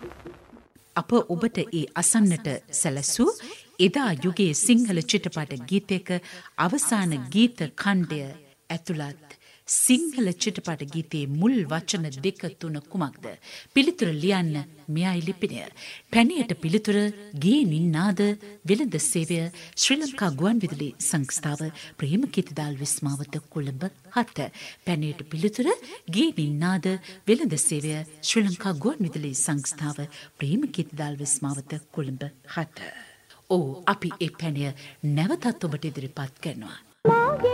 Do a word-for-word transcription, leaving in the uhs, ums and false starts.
අප ඔබට ඒ අසන්නට සැලසූ එදා යුගයේ සිංහල චිත්‍රපට ගීතයක අවසාන ගීත ඛණ්ඩය ඇතුළත් සිංහල චිත්‍රපට ගීතයේ මුල් වචන දෙක තුන කුමක්ද? පිළිතුර ලියන්න මෙයයි ලිපිනය. පැණියට පිළිතුර ගේ නින්නාද වෙළඳ සේවය ශ්‍රී ලංකා ගුවන්විදුලි සංස්ථාව ප්‍රේමකීර්තිදාල් විස්මාවත කොළඹ හත. පැණියට පිළිතුර ගේ නින්නාද වෙළඳ සේවය ශ්‍රී ලංකා ගුවන්විදුලි සංස්ථාව ප්‍රේමකීර්තිදාල් විස්මාවත කොළඹ හත. ඕ අපි ඒ පැණිය නැවතත් ඔබට ඉදිරිපත් කරනවා.